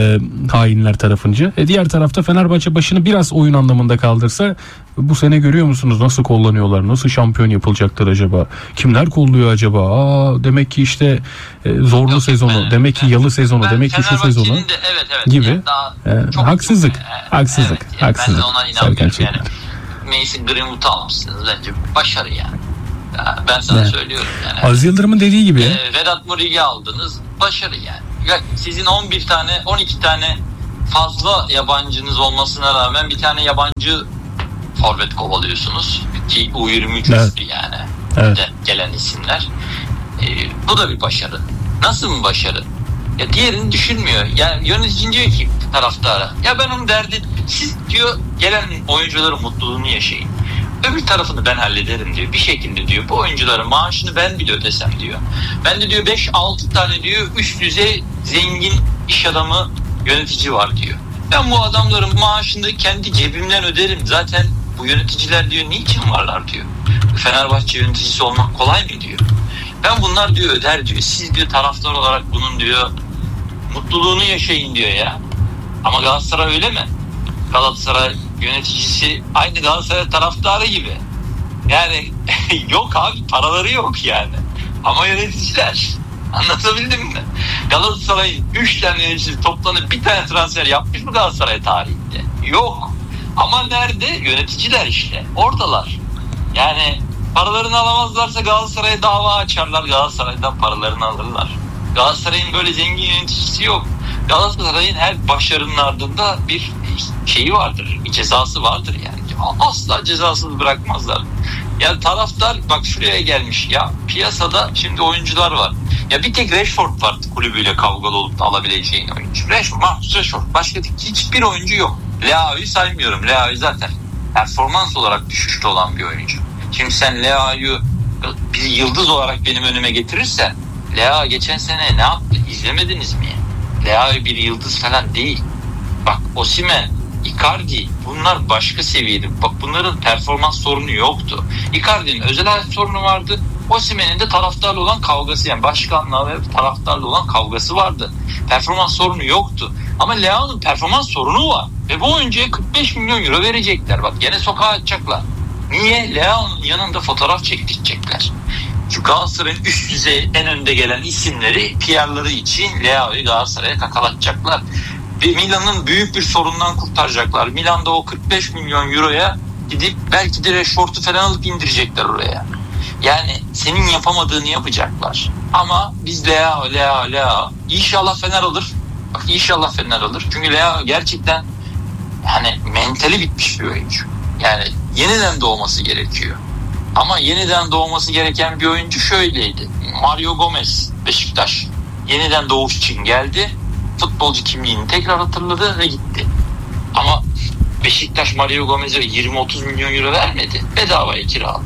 hainler tarafınca. E, diğer tarafta Fenerbahçe başını biraz oyun anlamında kaldırsa, bu sene görüyor musunuz nasıl kullanıyorlar? Nasıl şampiyon yapılacaklar acaba? Kimler kolluyor acaba? Aa, demek ki işte e, zorlu Yok, sezonu, ben, demek ki ben, yalı sezonu, ben demek ki şu sezonu de, evet, evet, gibi. yani daha E, çok, haksızlık, çok, yani, haksızlık, evet, yani haksızlık. ben de ona inanmıyorum yani. Mason Greenwood'u almışsınız, bence başarı yani. Ya ben sana evet. söylüyorum yani. Aziz Yıldırım'ın dediği gibi. E, Vedat Muriq'i aldınız, başarı yani. Ya sizin on bir tane, on iki tane fazla yabancınız olmasına rağmen bir tane yabancı forvet kovalıyorsunuz ki U yirmi üç evet. üstü yani. Evet. De gelen isimler. E, bu da bir başarı. Nasıl bir başarı? Ya diğerini düşünmüyor. Yani yönetici diyor ki taraftara, ya ben onun derdi, siz diyor gelen oyuncuların mutluluğunu yaşayın. Öbür tarafını ben hallederim diyor. Bir şekilde diyor bu oyuncuların maaşını ben bile ödesem diyor. Ben de diyor beş altı tane diyor üst düzey zengin iş adamı yönetici var diyor. Ben bu adamların maaşını kendi cebimden öderim. Zaten bu yöneticiler diyor niçin varlar diyor. Fenerbahçe yöneticisi olmak kolay mı diyor. Ben bunlar diyor öder diyor. Siz diyor taraftar olarak bunun diyor mutluluğunu yaşayın diyor ya. Ama Galatasaray öyle mi? Galatasaray yöneticisi aynı Galatasaray taraftarı gibi. Yani yok abi, paraları yok yani. Ama yöneticiler, anlatabildim mi? Galatasaray'ın üç tane yöneticisi toplanıp bir tane transfer yapmış mı Galatasaray tarihinde? Yok. Ama nerede? Yöneticiler işte. Oradalar. Yani paralarını alamazlarsa Galatasaray'a dava açarlar. Galatasaray'dan paralarını alırlar. Galatasaray'ın böyle zengin yöneticisi yok. Galatasaray'ın her başarının ardında bir şeyi vardır. Bir cezası vardır yani. Asla cezasız bırakmazlar. Yani taraftar bak şuraya gelmiş ya. Piyasada şimdi oyuncular var. Ya bir tek Rashford var kulübüyle kavgalı olup da alabileceğin oyuncu. Rashford, Marcus Rashford. Başka hiçbir oyuncu yok. Leao'yu saymıyorum. Leao'yu zaten performans olarak düşüşte olan bir oyuncu. Şimdi sen Leao'yu bir yıldız olarak benim önüme getirirsen, Leao geçen sene ne yaptı? İzlemediniz mi? Leao bir yıldız falan değil. Bak Osimhen, Icardi bunlar başka seviyede. Bak bunların performans sorunu yoktu. Icardi'nin özel hayat sorunu vardı. Osimhen'in de taraftarla olan kavgası, yani başkanla ve taraftarla olan kavgası vardı. Performans sorunu yoktu. Ama Leao'nun performans sorunu var. Ve bu oyuncuya kırk beş milyon euro verecekler. Bak gene sokağa atacaklar. Niye? Leao'nun yanında fotoğraf çektirecekler. Şu Galatasaray'ın üst düzey en önde gelen isimleri P R'ları için Leao'yu Galatasaray'a kakalatacaklar. Ve Milan'ın büyük bir sorundan kurtaracaklar. Milan'da o kırk beş milyon euroya gidip belki de Rashford'u falan alıp indirecekler oraya. Yani senin yapamadığını yapacaklar. Ama biz Leao, Leao, Leao. İnşallah Fener alır. Bak inşallah Fener alır. Çünkü Leao gerçekten yani mentali bitmiş bir oyuncu. Yani yeniden doğması gerekiyor. Ama yeniden doğması gereken bir oyuncu şöyleydi. Mario Gomez, Beşiktaş. Yeniden doğuş için geldi. Futbolcu kimliğini tekrar hatırladı ve gitti. Ama Beşiktaş Mario Gomez'e yirmi otuz milyon euro vermedi. Bedavaya kiraladı.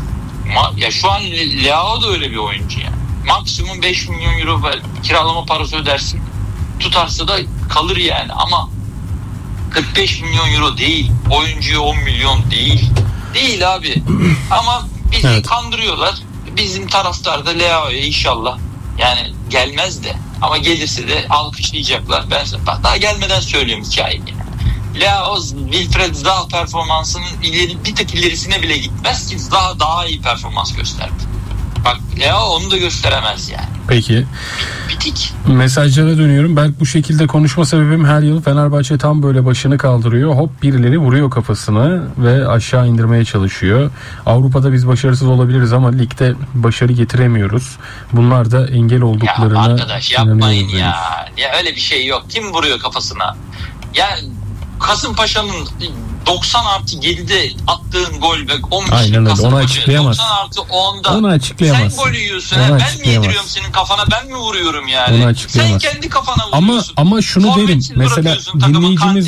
Ya şu an Leao da öyle bir oyuncu yani. Maksimum beş milyon euro kiralama parası ödersin. Tutarsa da kalır yani. Ama kırk beş milyon euro değil. Oyuncuya on milyon değil. Değil abi. Ama bizi evet. kandırıyorlar. Bizim taraftar da Leao'ya inşallah yani gelmez de ama gelirse de alkışlayacaklar. Ben bak daha gelmeden söylüyorum hikayeyi. Leao, Wilfried Zaha performansının ileri, bir tık ilerisine bile gitmez ki daha daha iyi performans gösterdi. Bak Leao onu da gösteremez yani. Peki. Bitik. Mesajlara dönüyorum. Ben bu şekilde konuşma sebebim her yıl Fenerbahçe tam böyle başını kaldırıyor. Hop birileri vuruyor kafasını ve aşağı indirmeye çalışıyor. Avrupa'da biz başarısız olabiliriz ama ligde başarı getiremiyoruz. Bunlar da engel olduklarına ya arkadaş yapmayın ya. Ya öyle bir şey yok. Kim vuruyor kafasına? Ya Kasımpaşa'nın doksan artı yedide attığın gol ve on beş aynen öyle. Onu açıklayamaz. doksan artı onda onu açıklayamaz. Sen gol yiyorsun. Onu ben mi yediriyorum senin kafana? Ben mi vuruyorum yani? Onu açıklayamaz. Sen kendi kafana vuruyorsun. Ama ama şunu Forvet derim. Mesela dinleyicimiz ve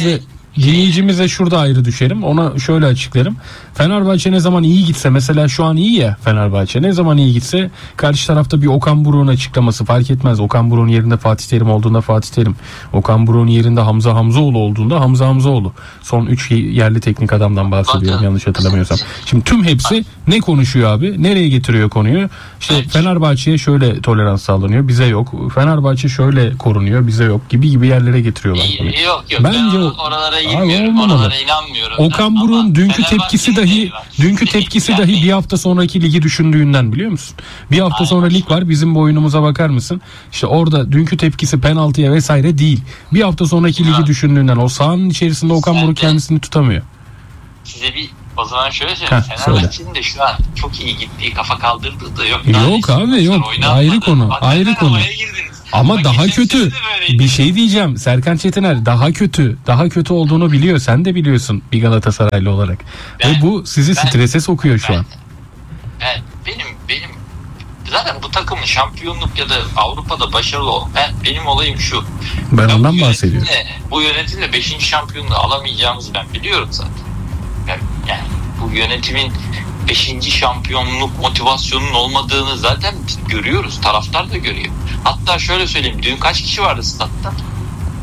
dinleyicimize şurada ayrı düşerim. Ona şöyle açıklarım. Fenerbahçe ne zaman iyi gitse, mesela şu an iyi ya Fenerbahçe, ne zaman iyi gitse karşı tarafta bir Okan Buruk'un açıklaması fark etmez. Okan Buruk'un yerinde Fatih Terim olduğunda Fatih Terim, Okan Buruk'un yerinde Hamza Hamzoğlu olduğunda Hamza Hamzoğlu. Son üç yerli teknik adamdan bahsediyorum Bakın. yanlış hatırlamıyorsam. Şimdi tüm hepsi ne konuşuyor abi? Nereye getiriyor konuyu? İşte Evet. Fenerbahçe'ye şöyle tolerans sağlanıyor, bize yok. Fenerbahçe şöyle korunuyor, bize yok gibi gibi yerlere getiriyorlar. konuyu. İyi, yok yok. Bence ben o- oralara Abi girmiyorum. olmamalı. Oralara inanmıyorum. Okan Ama Buruk'un dünkü Fenerbahçe'nin tepkisi dahi neyi var? dünkü Değil, tepkisi yani. dahi bir hafta sonraki ligi düşündüğünden, biliyor musun? Bir hafta Aynen. sonra lig var, bizim bu oyunumuza bakar mısın? İşte orada dünkü tepkisi penaltıya vesaire değil. Bir hafta sonraki ligi Ya. düşündüğünden, o sahanın içerisinde Okan Sen Buruk de- kendisini tutamıyor. Size bir o zaman şöyle söyleyeyim. Heh, Fenerbahçe'nin de şu an çok iyi gittiği, kafa kaldırdığı da yok. Yok Daha abi, hiç yok. maçlar oynanmadı. Ayrı konu, Bak, ayrı hemen konu. havaya girdiniz. Ama Bak, daha geçen kötü sene de böyleydi. bir şey diyeceğim. Serkan Çetiner daha kötü, daha kötü olduğunu biliyor. Sen de biliyorsun bir Galatasaraylı olarak. Ben- Ve bu sizi ben- strese sokuyor şu ben- an. Ben, benim benim zaten bu takımın şampiyonluk ya da Avrupa'da başarılı ol. Ben, benim olayım şu. Ben Ya ondan bu bahsediyorum. yönetimle- Bu yönetimle beşinci şampiyonluğu alamayacağımızı ben biliyorum zaten. Yani, yani bu yönetimin beşinci şampiyonluk motivasyonunun olmadığını zaten biz görüyoruz. Taraftar da görüyor. Hatta şöyle söyleyeyim. Dün kaç kişi vardı statta?